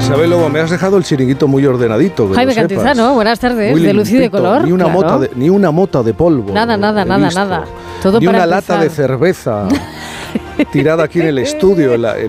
Isabel Lobo, me has dejado el chiringuito muy ordenadito. Jaime Cantizano, buenas tardes, muy de luz y de color. Ni una, claro. ni una mota de polvo. Nada. Todo ni para una empezar. lata de cerveza tirada aquí en el estudio.